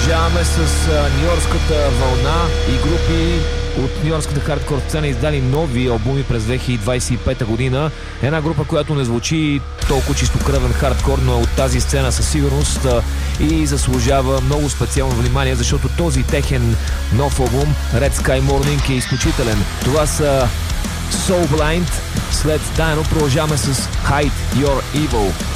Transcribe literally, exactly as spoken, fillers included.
Продължаваме с нью-йоркската вълна и групи от нью-йоркската хардкор сцена издали нови албуми през две хиляди двадесет и пета година. Една група, която не звучи толкова чистокръвен хардкор, но е от тази сцена със сигурност и заслужава много специално внимание, защото този техен нов албум Red Sky Morning е изключителен. Това са Soul Blind. След Дайно продължаваме с Hide Your Evil.